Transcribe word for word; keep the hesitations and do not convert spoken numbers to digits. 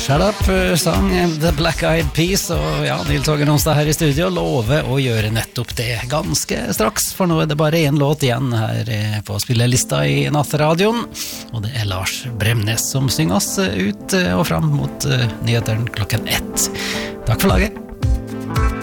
Shut Up sang The Black Eyed Peas, og ja, Nils Hågen Onsdag her i studio lover å gjøre nettopp det ganske straks, for nå er det bare en låt igjen her på spillelista i Nattradioen, og det er Lars Bremnes som synger oss ut og fram mot nyheteren klokken ett. Takk for laget.